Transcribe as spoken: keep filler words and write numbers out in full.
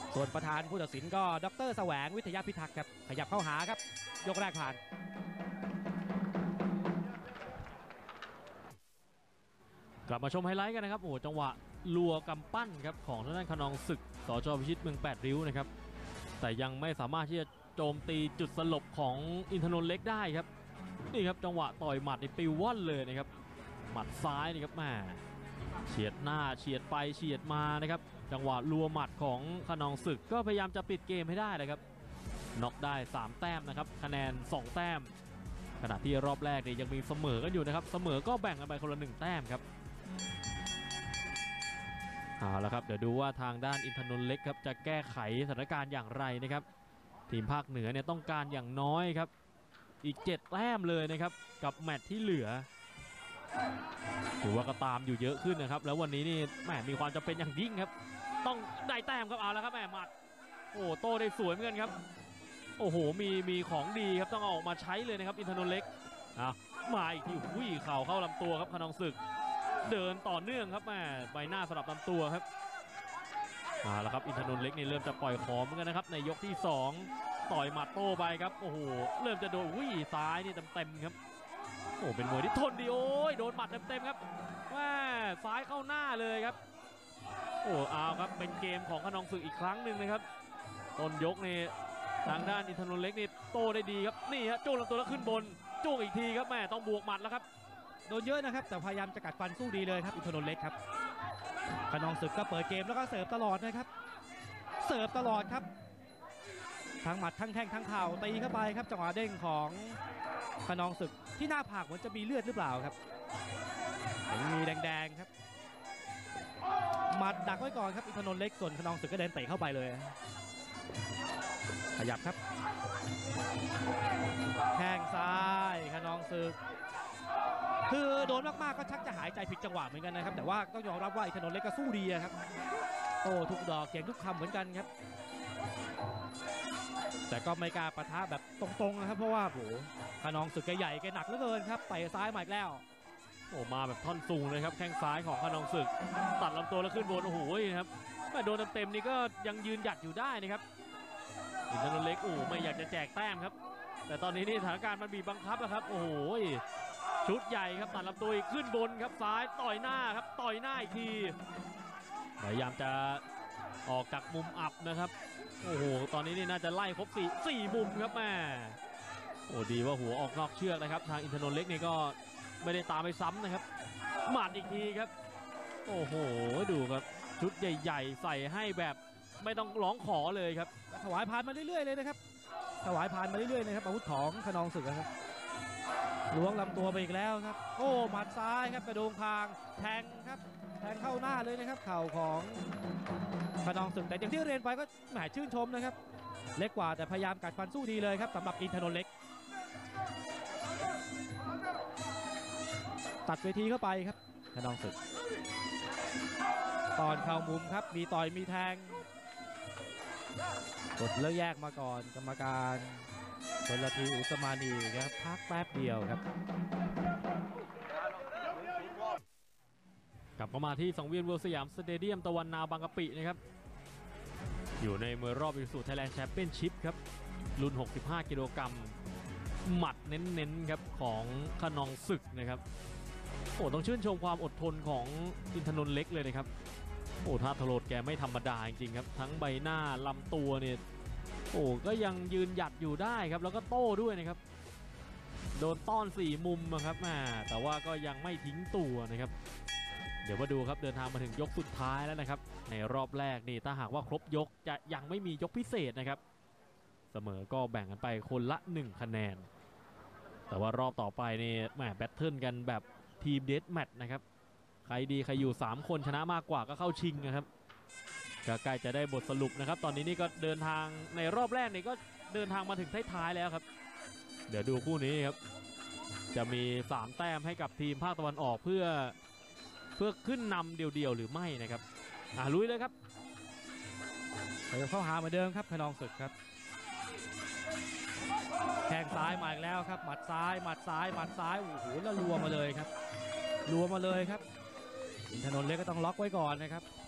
ส่วนประธานผู้ตัดสินก็ดร.แสวงวิทยาพิทักษ์ครับขยับเข้าหาครับยกแรกผ่านกลับมาชมไฮไลท์กันนะครับโอ้จังหวะลัวกำปั้นครับของทางด้านขนองศึกสจ.พิชิตเมืองแปดริ้วนะครับแต่ยังไม่สามารถที่จะโจมตีจุดสลบของอินทนนท์เล็กได้ครับนี่ครับจังหวะต่อยหมัดในปิวว่อนเลยนะครับหมัดซ้ายนี่ครับแม่เฉียดหน้าเฉียดไปเฉียดมานะครับจังหวะลัวหมัดของขนองศึกก็พยายามจะปิดเกมให้ได้เลยครับน็อกได้สามแต้มนะครับคะแนนสองแต้มขณะที่รอบแรกนี่ยังมีเสมอกันอยู่นะครับเสมอก็แบ่งกันไปคนละหนึ่งแต้มครับเอาละครับเดี๋ยวดูว่าทางด้านอินทนนท์เล็กครับจะแก้ไขสถานการณ์อย่างไรนะครับทีมภาคเหนือเนี่ยต้องการอย่างน้อยครับอีกเจ็ดแต้มเลยนะครับกับแมตช์ที่เหลือถือว่าก็ตามอยู่เยอะขึ้นนะครับแล้ววันนี้นี่แหมมีความจำเป็นอย่างยิ่งครับต้องได้แต้มครับเอาแล้วครับแหมหมัดโอ้โต้ได้สวยเหมือนกันครับโอ้โหมีมีของดีครับต้องเอาออกมาใช้เลยนะครับอินทนนท์เล็กอ่ะมาอีกทีวิ่งเข่าเข้าลำตัวครับขนองศึกเดินต่อเนื่องครับแหมใบหน้าสลับลำตัวครับมาแล้วครับอินทนนท์เล็กนี่เริ่มจะปล่อยของเหมือนกันนะครับในยกที่สองต่อยหมัดโต้ไปครับโอ้โหเริ่มจะโดนวิ่งซ้ายนี่เต็มๆครับโอ้เป็นมวยที่ทนดีโอ้ยโดนหมัดเต็มๆครับว่าซ้ายเข้าหน้าเลยครับโอ้เอาครับเป็นเกมของขนองศึกอีกครั้งหนึ่งนะครับต้นยกนี่ทางด้านอินทนนท์เล็กนี่โต้ได้ดีครับนี่ฮะจ้วงลำตัวแล้วขึ้นบนจ้วงอีกทีครับแม่ต้องบวกหมัดแล้วครับโดนเยอะนะครับแต่พยายามจะกัดฟันสู้ดีเลยครับอินทนนท์เล็กครับขนองศึกก็เปิดเกมแล้วก็เสิร์ฟตลอดนะครับเสิร์ฟตลอดครับทั้งหมัดทั้งแข้งทั้งเข่าตีเข้าไปครับจังหวะเด้งของขนองศึกที่หน้าผากเหมือนจะมีเลือดหรือเปล่าครับมีแดงๆครับหมัดดักไว้ก่อนครับอินทนนท์เล็กส่วนขนองศึกก็เดินเตะเข้าไปเลยขยับครับแข้งซ้ายขนองศึกคือโดนมากๆก็ชักจะหายใจผิดจังหวะเหมือนกันนะครับแต่ว่าต้องยอมรับว่าอินทนนท์เล็กก็สู้ดีครับโอ้ทุกดอกเก่งทุกคำเหมือนกันครับแต่ก็ไม่กล้าปะทะแบบตรงๆนะครับเพราะว่าโหขนองศึกแกใหญ่แกหนักเหลือเกินครับไปซ้ายมาอีกแล้วโอ้มาแบบท่อนสูงเลยครับแข้งซ้ายของขนองศึกตัดลำตัวแล้วขึ้นบนโอ้โหครับโดนเต็มๆนี่ก็ยังยืนหยัดอยู่ได้นะครับอินทนนท์เล็กโอ้ไม่อยากจะแจกแต้มครับแต่ตอนนี้นี่สถานการณ์มันบีบบังคับแล้วครับโอ้โหชุดใหญ่ครับตัดลำตัวอีกขึ้นบนครับซ้ายต่อยหน้าครับต่อยหน้าอีกทีพยายามจะออกจากมุมอับนะครับโอ้โหตอนนี้นี่น่าจะไล่ครบสี่สี่มุมครับแม่โอ้ดีว่าหัวออกนอกเชือกนะครับทางอินทนนท์เล็กนี่ก็ไม่ได้ตามไปซ้ำนะครับหมัดอีกทีครับโอ้โหดูครับชุดใหญ่ๆใส่ให้แบบไม่ต้องร้องขอเลยครับถวายพานมาเรื่อยๆเลยนะครับถวายพานมาเรื่อยๆนะครับอาวุธของขนองศึกครับล้วงลำตัวไปอีกแล้วครับโอ้หมัดซ้ายครับกระโดงคางแทงครับแทงเข้าหน้าเลยนะครับเข่าของขนองศึกแต่อย่างที่เรียนไปก็แหมชื่นชมนะครับเล็กกว่าแต่พยายามกัดฟันสู้ดีเลยครับสำหรับอินทนนท์เล็กตัดเวทีเข้าไปครับขนองศึกตอนเข้ามุมครับมีต่อยมีแทงกดแล้วแยกมาก่อนกรรมการชลทีอุตมานีครับพักแป๊บเดียวครับกลับเข้ามาที่สังเวียนเวิลด์สยามสเตเดียมตะวันนาบางกะปินะครับอยู่ในมวยรอบอีซูซูไทยแลนด์แชมเปี้ยนชิพครับรุ่นหกสิบห้ากิโลกรัมหมัดเน้นๆครับของขนองศึกนะครับโอ้ต้องชื่นชมความอดทนของอินทนนท์เล็กเลยนะครับโอ้ท่าทะโลดแกไม่ธรรมดาจริงๆครับทั้งใบหน้าลำตัวเนี่ยโอ้ก็ยังยืนหยัดอยู่ได้ครับแล้วก็โต้ด้วยนะครับโดนต้อนสี่มุมครับแม่แต่ว่าก็ยังไม่ทิ้งตัวนะครับเดี๋ยวมาดูครับเดินทางมาถึงยกสุดท้ายแล้วนะครับในรอบแรกนี่ถ้าหากว่าครบยกจะยังไม่มียกพิเศษนะครับเสมอก็แบ่งกันไปคนละหนึ่งคะแนนแต่ว่ารอบต่อไปนี่แหมแบทเทิลกันแบบทีมเดธแมตช์นะครับใครดีใครอยู่สามคนชนะมากกว่าก็เข้าชิงนะครับก็ใกล้จะได้บทสรุปนะครับตอนนี้นี่ก็เดินทางในรอบแรกนี่ก็เดินทางมาถึงท้ายๆแล้วครับเดี๋ยวดูคู่นี้ครับจะมีสามแต้มให้กับทีมภาคตะวันออกเพื่อเพื่อขึ้นนำเดี่ยวๆหรือไม่นะครับอ่ะลุยเลยครับเดี๋ยวเข้าหาเหมือนเดิมครับขนองศึกครับแข้งซ้ายมาอีกแล้วครับหมัดซ้ายหมัดซ้ายหมัดซ้ายโอ้โหแล้วรัวมาเลยครับรัวมาเลยครับอินทนนท์เล็กก็ต้องล็อกไว้ก่อนนะครับ